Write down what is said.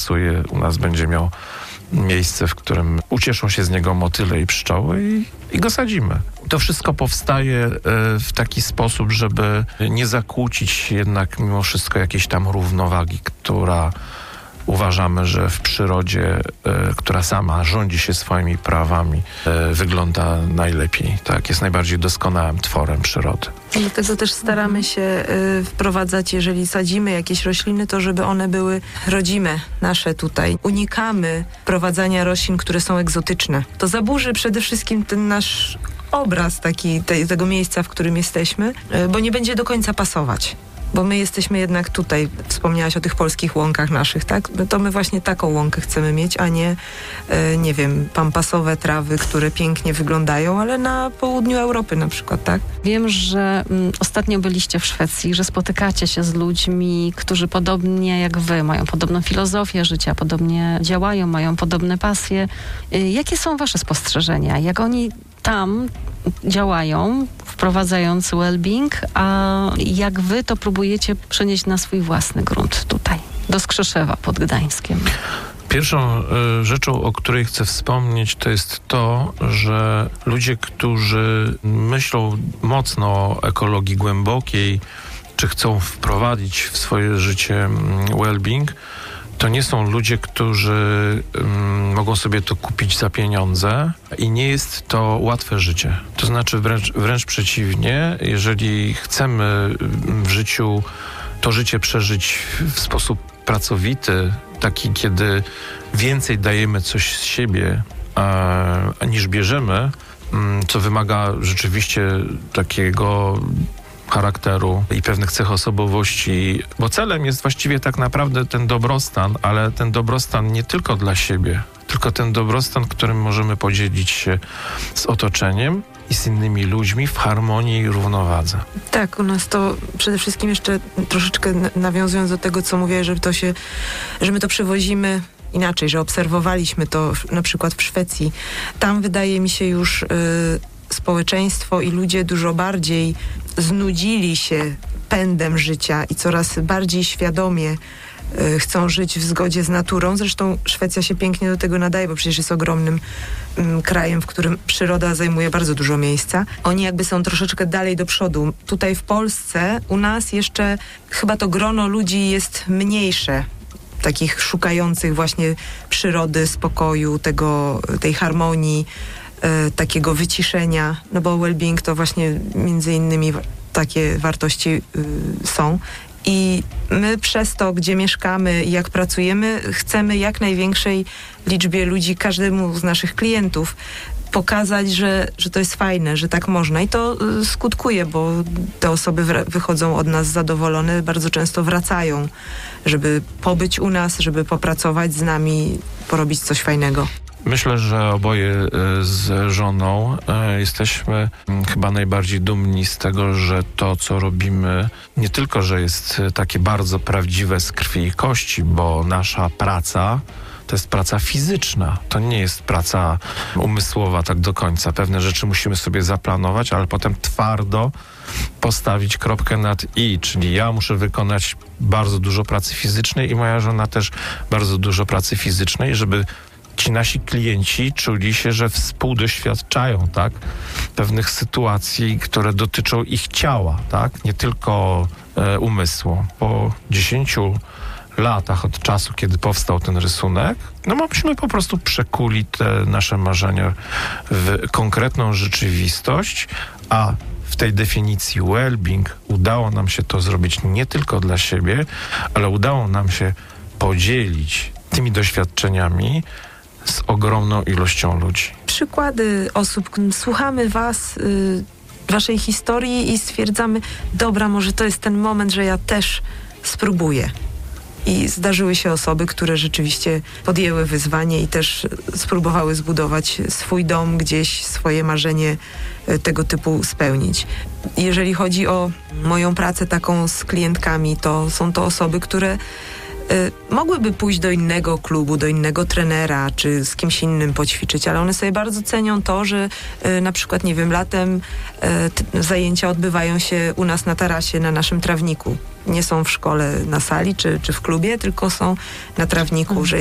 U nas będzie miał miejsce, w którym ucieszą się z niego motyle i pszczoły i go sadzimy. To wszystko powstaje w taki sposób, żeby nie zakłócić jednak mimo wszystko jakiejś tam równowagi, która uważamy, że w przyrodzie, która sama rządzi się swoimi prawami, wygląda najlepiej. Tak, jest najbardziej doskonałym tworem przyrody. Dlatego też staramy się wprowadzać, jeżeli sadzimy jakieś rośliny, to żeby one były rodzime, nasze tutaj. Unikamy wprowadzania roślin, które są egzotyczne. To zaburzy przede wszystkim ten nasz obraz tego miejsca, w którym jesteśmy, bo nie będzie do końca pasować. Bo my jesteśmy jednak tutaj, wspomniałaś o tych polskich łąkach naszych, tak? No to my właśnie taką łąkę chcemy mieć, a nie, nie wiem, pampasowe trawy, które pięknie wyglądają, ale na południu Europy na przykład, tak? Wiem, że ostatnio byliście w Szwecji, że spotykacie się z ludźmi, którzy podobnie jak wy mają podobną filozofię życia, podobnie działają, mają podobne pasje. Jakie są wasze spostrzeżenia? Jak oni tam działają, wprowadzając well-being, a jak wy to próbujecie przenieść na swój własny grunt tutaj, do Skrzeszewa pod Gdańskiem? Pierwszą rzeczą, o której chcę wspomnieć, to jest to, że ludzie, którzy myślą mocno o ekologii głębokiej, czy chcą wprowadzić w swoje życie well-being, to nie są ludzie, którzy mogą sobie to kupić za pieniądze i nie jest to łatwe życie. To znaczy wręcz przeciwnie, jeżeli chcemy w życiu to życie przeżyć w sposób pracowity, taki, kiedy więcej dajemy coś z siebie niż bierzemy, co wymaga rzeczywiście takiego charakteru i pewnych cech osobowości, bo celem jest właściwie tak naprawdę ten dobrostan, ale ten dobrostan nie tylko dla siebie, tylko ten dobrostan, którym możemy podzielić się z otoczeniem i z innymi ludźmi w harmonii i równowadze. Tak, u nas to przede wszystkim jeszcze troszeczkę nawiązując do tego, co mówię, że my to przywozimy inaczej, że obserwowaliśmy to na przykład w Szwecji. Tam wydaje mi się już społeczeństwo i ludzie dużo bardziej znudzili się pędem życia i coraz bardziej świadomie chcą żyć w zgodzie z naturą. Zresztą Szwecja się pięknie do tego nadaje, bo przecież jest ogromnym krajem, w którym przyroda zajmuje bardzo dużo miejsca. Oni jakby są troszeczkę dalej do przodu. Tutaj w Polsce, u nas jeszcze chyba to grono ludzi jest mniejsze, takich szukających właśnie przyrody, spokoju, tej harmonii, takiego wyciszenia, no bo well-being to właśnie między innymi takie wartości są. I my przez to, gdzie mieszkamy i jak pracujemy, chcemy jak największej liczbie ludzi, każdemu z naszych klientów pokazać, że to jest fajne, że tak można. I to skutkuje, bo te osoby wychodzą od nas zadowolone, bardzo często wracają, żeby pobyć u nas, żeby popracować z nami, porobić coś fajnego. Myślę, że oboje z żoną jesteśmy chyba najbardziej dumni z tego, że to, co robimy, nie tylko, że jest takie bardzo prawdziwe z krwi i kości, bo nasza praca to jest praca fizyczna. To nie jest praca umysłowa tak do końca. Pewne rzeczy musimy sobie zaplanować, ale potem twardo postawić kropkę nad i, czyli ja muszę wykonać bardzo dużo pracy fizycznej i moja żona też bardzo dużo pracy fizycznej, żeby ci nasi klienci czuli się, że współdoświadczają, tak, pewnych sytuacji, które dotyczą ich ciała, tak, nie tylko umysłu. Po 10 latach od czasu, kiedy powstał ten rysunek, no myśmy po prostu przekuli te nasze marzenia w konkretną rzeczywistość, a w tej definicji well-being udało nam się to zrobić nie tylko dla siebie, ale udało nam się podzielić tymi doświadczeniami z ogromną ilością ludzi. Przykłady osób, słuchamy was, waszej historii i stwierdzamy, dobra, może to jest ten moment, że ja też spróbuję. I zdarzyły się osoby, które rzeczywiście podjęły wyzwanie i też spróbowały zbudować swój dom gdzieś, swoje marzenie tego typu spełnić. Jeżeli chodzi o moją pracę taką z klientkami, to są to osoby, które mogłyby pójść do innego klubu, do innego trenera, czy z kimś innym poćwiczyć, ale one sobie bardzo cenią to, że na przykład, nie wiem, latem zajęcia odbywają się u nas na tarasie, na naszym trawniku. Nie są w szkole na sali czy w klubie, tylko są na trawniku, że